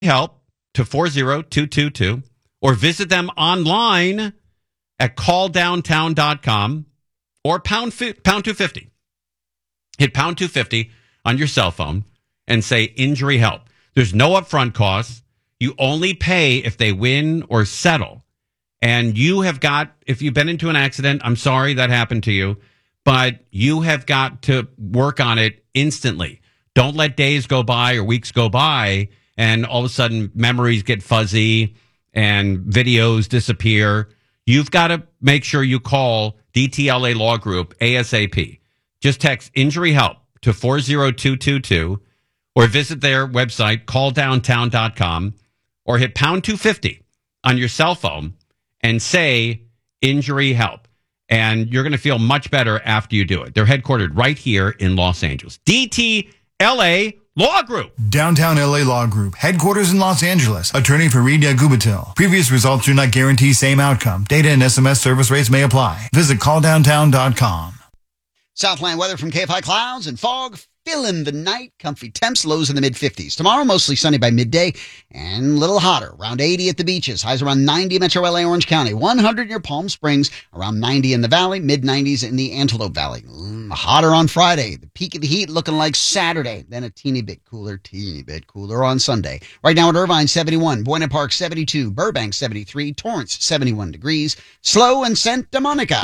help to 40222 or visit them online at calldowntown.com or pound 250. Hit pound 250 on your cell phone and say injury help. There's no upfront costs. You only pay if they win or settle. And you have got, if you've been into an accident, I'm sorry that happened to you, but you have got to work on it instantly. Don't let days go by or weeks go by and all of a sudden memories get fuzzy and videos disappear. You've got to make sure you call DTLA Law Group ASAP. Just text injury help to 40222 or visit their website, calldowntown.com, or hit pound 250 on your cell phone and say injury help. And you're going to feel much better after you do it. They're headquartered right here in Los Angeles. DTLA Law Group. Downtown LA Law Group. Headquarters in Los Angeles. Attorney Fareed Yagubatil. Previous results do not guarantee same outcome. Data and SMS service rates may apply. Visit calldowntown.com. Southland weather from KFI. Clouds and fog filling the night. Comfy temps, lows in the mid-50s. Tomorrow, mostly sunny by midday and a little hotter. Around 80 at the beaches. Highs around 90 in Metro LA, Orange County. 100 near Palm Springs. Around 90 in the valley. Mid-90s in the Antelope Valley. Hotter on Friday. The peak of the heat looking like Saturday. Then a teeny bit cooler on Sunday. Right now at Irvine, 71. Buena Park, 72. Burbank, 73. Torrance, 71 degrees. Slow and Santa Monica.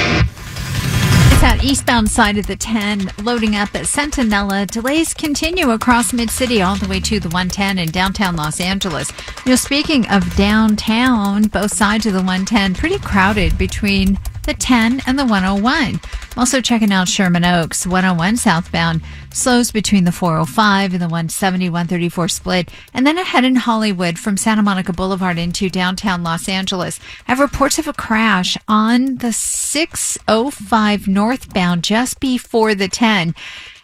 It's that eastbound side of the 10 loading up at Centinela. Delays continue across Mid-City all the way to the 110 in downtown Los Angeles. Speaking of downtown, both sides of the 110 pretty crowded between the 10 and the 101. I'm also checking out Sherman Oaks, 101 southbound. Slows between the 405 and the 170, 134 split. And then ahead in Hollywood from Santa Monica Boulevard into downtown Los Angeles. I have reports of a crash on the 605 northbound just before the 10.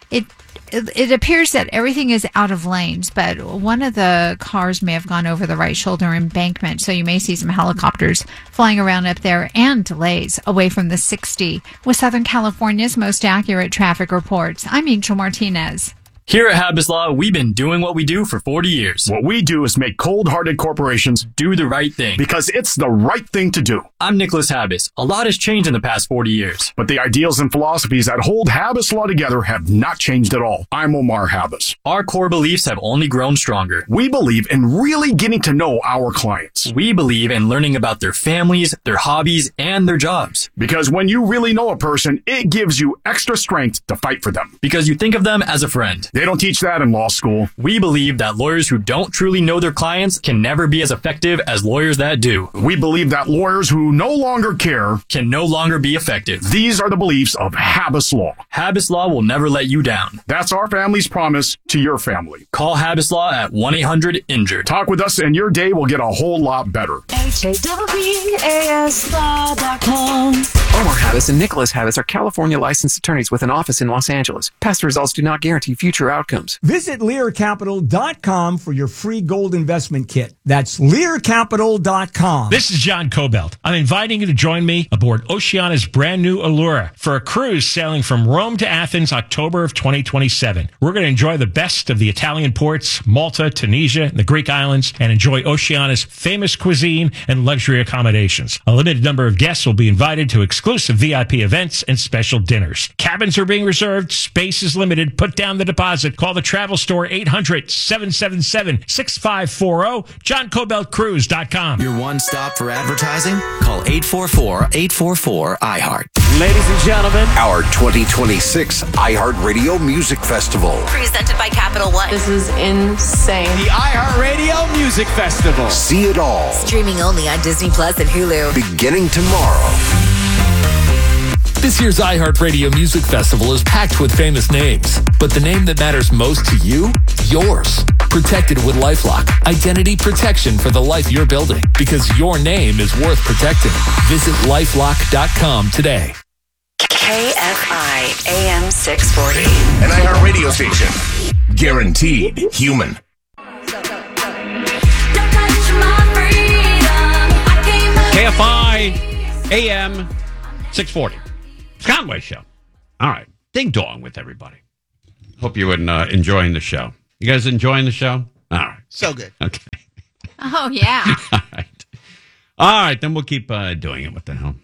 It appears that everything is out of lanes, but one of the cars may have gone over the right shoulder embankment, so you may see some helicopters flying around up there and delays away from the 60 with Southern California's most accurate traffic reports. I'm Angel Martinez. Here at Habas Law, we've been doing what we do for 40 years. What we do is make cold-hearted corporations do the right thing. Because it's the right thing to do. I'm Nicholas Habas. A lot has changed in the past 40 years. But the ideals and philosophies that hold Habas Law together have not changed at all. I'm Omar Habas. Our core beliefs have only grown stronger. We believe in really getting to know our clients. We believe in learning about their families, their hobbies, and their jobs. Because when you really know a person, it gives you extra strength to fight for them. Because you think of them as a friend. They don't teach that in law school. We believe that lawyers who don't truly know their clients can never be as effective as lawyers that do. We believe that lawyers who no longer care can no longer be effective. These are the beliefs of Habas Law. Habas Law will never let you down. That's our family's promise to your family. Call Habas Law at 1-800-INJURED. Talk with us and your day will get a whole lot better. HAWASLaw.com. Omar Habas and Nicholas Habas are California licensed attorneys with an office in Los Angeles. Past results do not guarantee future outcomes. Visit LearCapital.com for your free gold investment kit. That's LearCapital.com. This is John Cobelt. I'm inviting you to join me aboard Oceana's brand new Allura for a cruise sailing from Rome to Athens, October of 2027. We're going to enjoy the best of the Italian ports, Malta, Tunisia, and the Greek islands, and enjoy Oceana's famous cuisine and luxury accommodations. A limited number of guests will be invited to exclusive VIP events and special dinners. Cabins are being reserved. Space is limited. Put down the deposit. Call the travel store 800-777-6540. JohnCobeltCruise.com. Your one stop for advertising? Call 844-844-iHeart. Ladies and gentlemen, our 2026 iHeartRadio Music Festival. Presented by Capital One. This is insane. The iHeartRadio Music Festival. See it all. Streaming only on Disney Plus and Hulu. Beginning tomorrow. This year's iHeartRadio Music Festival is packed with famous names, but the name that matters most to you? Yours. Protected with LifeLock. Identity protection for the life you're building, because your name is worth protecting. Visit LifeLock.com today. KFI AM 640. An iHeartRadio station. Guaranteed human. KFI AM 640. Conway Show. All right. Ding dong with everybody. Hope you were enjoying the show. You guys enjoying the show? All right. So good. Okay. Oh, yeah. All right, then we'll keep doing it. What the hell?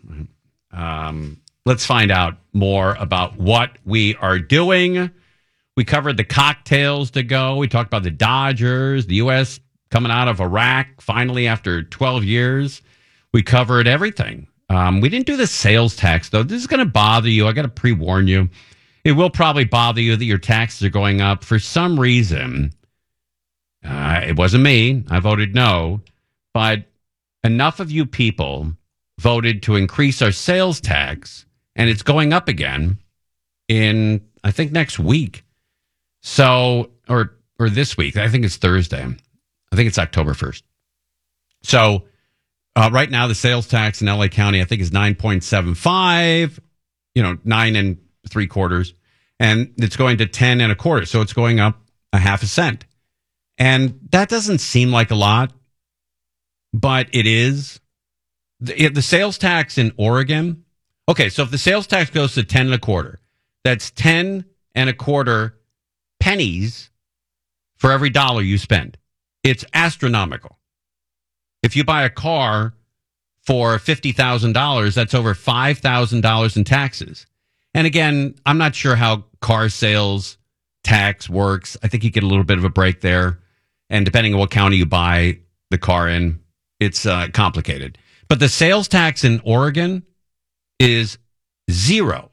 Let's find out more about what we are doing. We covered the cocktails to go. We talked about the Dodgers, the U.S. coming out of Iraq, finally after 12 years. We covered everything. We didn't do the sales tax, though. This is going to bother you. I got to pre-warn you. It will probably bother you that your taxes are going up. For some reason, it wasn't me. I voted no. But enough of you people voted to increase our sales tax, and it's going up again in, I think, next week. So, or this week. I think it's Thursday. I think it's October 1st. So, right now, the sales tax in LA County, I think, is 9.75, 9 3/4, and it's going to 10 1/4. So it's going up a half a cent. And that doesn't seem like a lot, but it is. The sales tax in Oregon. Okay, so if the sales tax goes to 10 1/4, that's 10 1/4 pennies for every dollar you spend. It's astronomical. If you buy a car for $50,000, that's over $5,000 in taxes. And again, I'm not sure how car sales tax works. I think you get a little bit of a break there. And depending on what county you buy the car in, it's complicated. But the sales tax in Oregon is 0.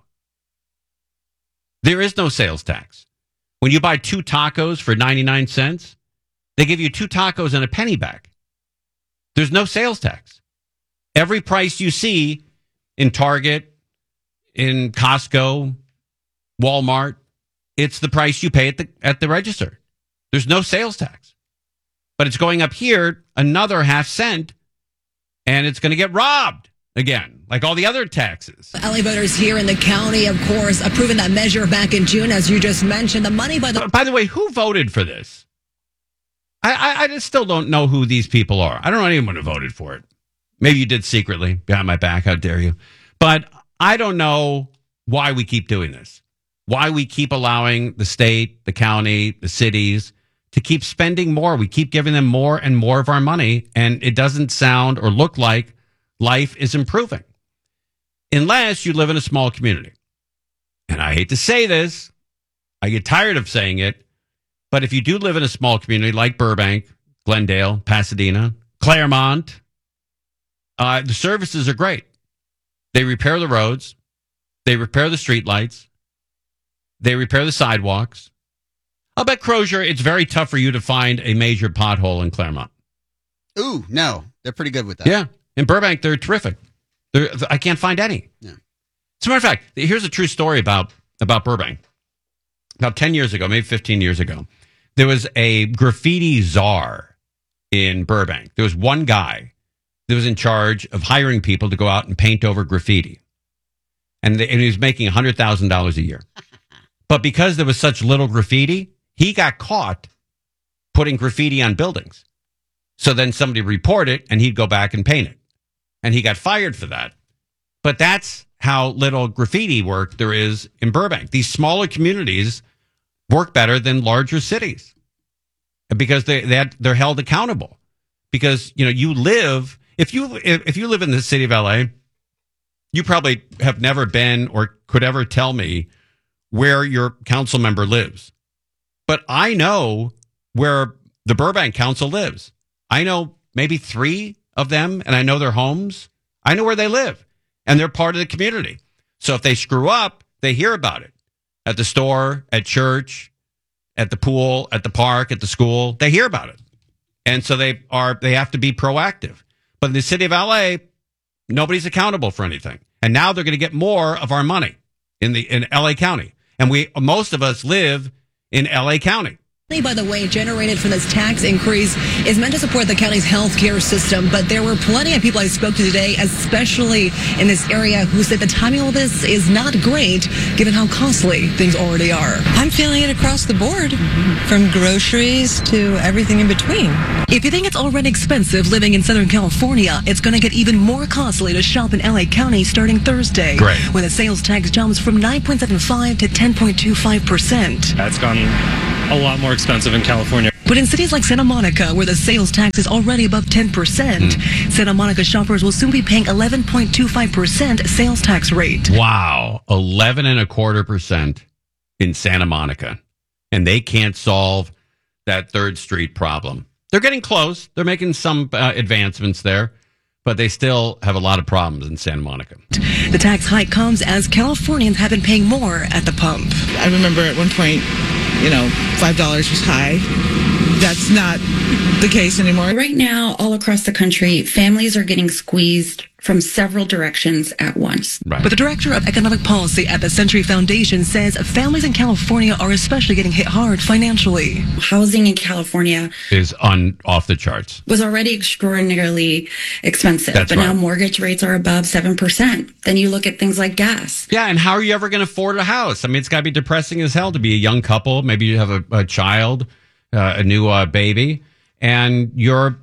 There is no sales tax. When you buy 2 tacos for 99 cents, they give you 2 tacos and a penny back. There's no sales tax. Every price you see in Target, in Costco, Walmart, it's the price you pay at the register. There's no sales tax. But it's going up here another half cent, and it's going to get robbed again, like all the other taxes. LA voters here in the county, of course, approving that measure back in June, as you just mentioned. The money by the way, who voted for this? I just still don't know who these people are. I don't know anyone who voted for it. Maybe you did secretly behind my back. How dare you? But I don't know why we keep doing this. Why we keep allowing the state, the county, the cities to keep spending more. We keep giving them more and more of our money, and it doesn't sound or look like life is improving. Unless you live in a small community. And I hate to say this. I get tired of saying it. But if you do live in a small community like Burbank, Glendale, Pasadena, Claremont, the services are great. They repair the roads. They repair the streetlights. They repair the sidewalks. I'll bet, Crozier, it's very tough for you to find a major pothole in Claremont. Ooh, no. They're pretty good with that. Yeah. In Burbank, they're terrific. I can't find any. Yeah. As a matter of fact, here's a true story about Burbank. About 10 years ago, maybe 15 years ago, there was a graffiti czar in Burbank. There was one guy that was in charge of hiring people to go out and paint over graffiti. And he was making $100,000 a year. But because there was such little graffiti, he got caught putting graffiti on buildings. So then somebody reported it, and he'd go back and paint it. And he got fired for that. But that's how little graffiti work there is in Burbank. These smaller communities work better than larger cities because they're held accountable. Because you live if you live in the city of LA, you probably have never been or could ever tell me where your council member lives. But I know where the Burbank Council lives. I know maybe 3 of them, and I know their homes. I know where they live, and they're part of the community. So if they screw up, they hear about it at the store, at church, at the pool, at the park, at the school. They hear about it. And so they have to be proactive. But in the city of LA, nobody's accountable for anything. And now they're going to get more of our money in LA County. And most of us live in LA County. By the way, generated from this tax increase is meant to support the county's healthcare system, but there were plenty of people I spoke to today, especially in this area, who said the timing of this is not great, given how costly things already are. I'm feeling it across the board, from groceries to everything in between. If you think it's already expensive living in Southern California, it's going to get even more costly to shop in LA County starting Thursday. Great. When the sales tax jumps from 9.75 to 10.25%. That's gone a lot more expensive in California. But in cities like Santa Monica, where the sales tax is already above 10%, Santa Monica shoppers will soon be paying 11.25% sales tax rate. Wow. 11.25% in Santa Monica. And they can't solve that 3rd Street problem. They're getting close. They're making some advancements there, but they still have a lot of problems in Santa Monica. The tax hike comes as Californians have been paying more at the pump. I remember at one point, $5 was high. That's not the case anymore. Right now, all across the country, families are getting squeezed from several directions at once. Right. But the director of economic policy at the Century Foundation says families in California are especially getting hit hard financially. Housing in California is off the charts. Was already extraordinarily expensive, That's but right. now mortgage rates are above 7%. Then you look at things like gas. Yeah, and how are you ever going to afford a house? I mean, it's got to be depressing as hell to be a young couple. Maybe you have a child, a new baby, and you're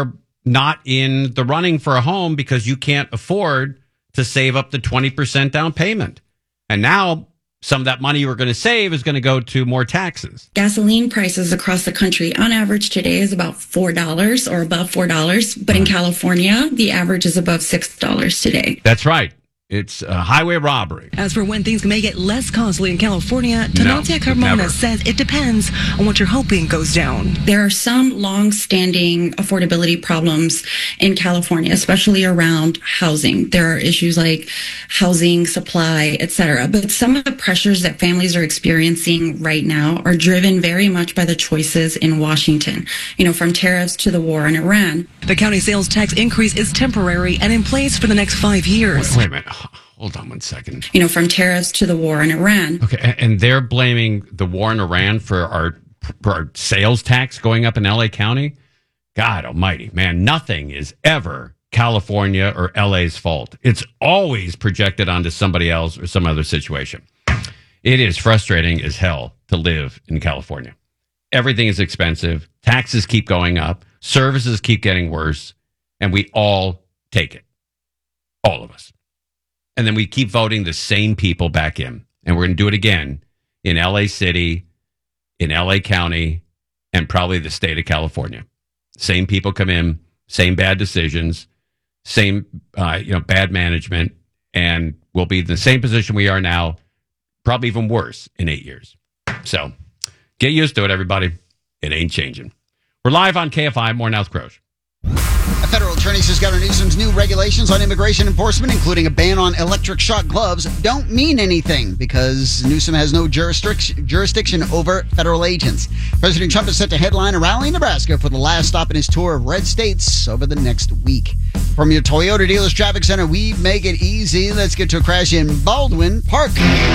not in the running for a home because you can't afford to save up the 20% down payment. And now some of that money you were going to save is going to go to more taxes. Gasoline prices across the country on average today is about $4 or above $4. But in California, the average is above $6 today. That's right. It's a highway robbery. As for when things may get less costly in California, Tanatia Carmona never. says it depends on what you're hoping goes down. There are some long-standing affordability problems in California, especially around housing. There are issues like housing supply, etc. But some of the pressures that families are experiencing right now are driven very much by the choices in Washington, from tariffs to the war in Iran. The county sales tax increase is temporary and in place for the next 5 years. Wait a minute. Hold on one second. From tariffs to the war in Iran. Okay, and they're blaming the war in Iran for our sales tax going up in LA County? God almighty, man, nothing is ever California or LA's fault. It's always projected onto somebody else or some other situation. It is frustrating as hell to live in California. Everything is expensive. Taxes keep going up. Services keep getting worse. And we all take it. All of us. And then we keep voting the same people back in. And we're going to do it again in LA City, in LA County, and probably the state of California. Same people come in, same bad decisions, same bad management, and we'll be in the same position we are now, probably even worse in 8 years. So get used to it, everybody. It ain't changing. We're live on KFI. More now with Croce. A federal attorney says Governor Newsom's new regulations on immigration enforcement, including a ban on electric shock gloves, don't mean anything because Newsom has no jurisdiction over federal agents. President Trump is set to headline a rally in Nebraska for the last stop in his tour of red states over the next week. From your Toyota Dealers Traffic Center, we make it easy. Let's get to a crash in Baldwin Park.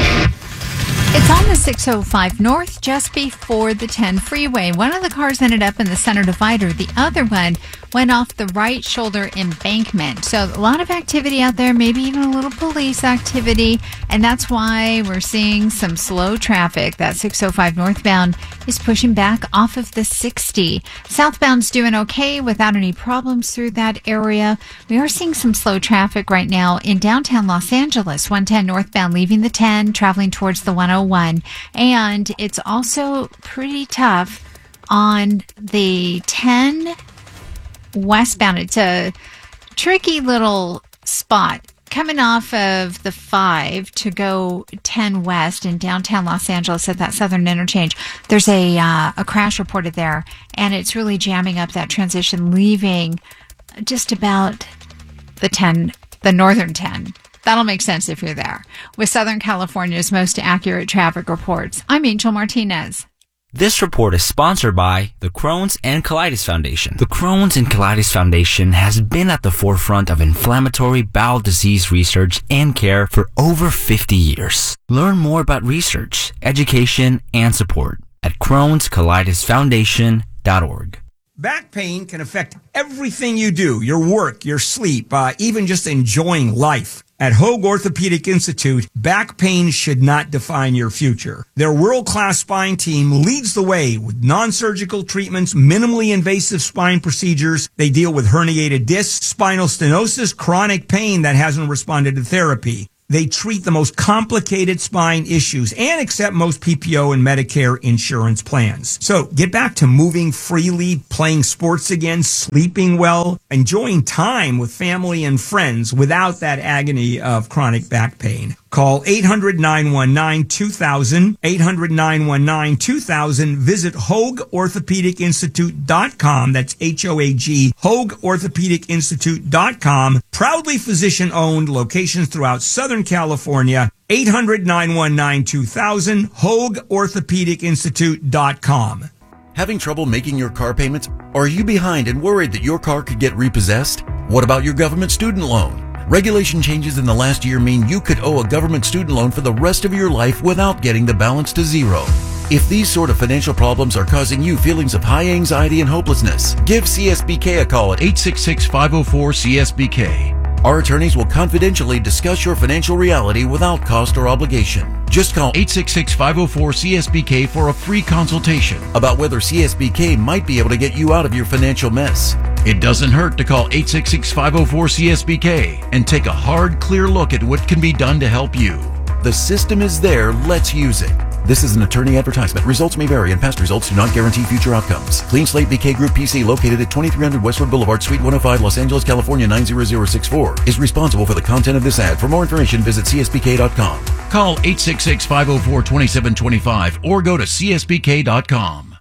It's on the 605 North, just before the 10 freeway. One of the cars ended up in the center divider. The other one went off the right shoulder embankment. So a lot of activity out there, maybe even a little police activity. And that's why we're seeing some slow traffic. That 605 northbound is pushing back off of the 60. Southbound's doing okay without any problems through that area. We are seeing some slow traffic right now in downtown Los Angeles. 110 northbound leaving the 10, traveling towards the 101. And it's also pretty tough on the 10 westbound. It's a tricky little spot coming off of the 5 to go 10 west in downtown Los Angeles at that southern interchange. There's a crash reported there, and it's really jamming up that transition, leaving just about the northern 10. That'll make sense if you're there. With Southern California's most accurate traffic reports, I'm Angel Martinez. This report is sponsored by the Crohn's and Colitis Foundation. The Crohn's and Colitis Foundation has been at the forefront of inflammatory bowel disease research and care for over 50 years. Learn more about research, education, and support at Crohn'sColitisFoundation.org. Back pain can affect everything you do, your work, your sleep, even just enjoying life. At Hoag Orthopedic Institute, back pain should not define your future. Their world-class spine team leads the way with non-surgical treatments, minimally invasive spine procedures. They deal with herniated discs, spinal stenosis, chronic pain that hasn't responded to therapy. They treat the most complicated spine issues and accept most PPO and Medicare insurance plans. So get back to moving freely, playing sports again, sleeping well, enjoying time with family and friends without that agony of chronic back pain. Call 800-919-2000, 800-919-2000. Visit HoagOrthopedicInstitute.com. That's H-O-A-G, HoagOrthopedicInstitute.com. Proudly physician-owned, locations throughout Southern California. 800-919-2000, HoagOrthopedicInstitute.com. Having trouble making your car payments? Or are you behind and worried that your car could get repossessed? What about your government student loan? Regulation changes in the last year mean you could owe a government student loan for the rest of your life without getting the balance to zero. If these sort of financial problems are causing you feelings of high anxiety and hopelessness, give CSBK a call at 866-504-CSBK. Our attorneys will confidentially discuss your financial reality without cost or obligation. Just call 866-504-CSBK for a free consultation about whether CSBK might be able to get you out of your financial mess. It doesn't hurt to call 866-504-CSBK and take a hard, clear look at what can be done to help you. The system is there. Let's use it. This is an attorney advertisement. Results may vary and past results do not guarantee future outcomes. Clean Slate BK Group PC, located at 2300 Westwood Boulevard, Suite 105, Los Angeles, California 90064, is responsible for the content of this ad. For more information, visit CSBK.com. Call 866-504-2725 or go to CSBK.com.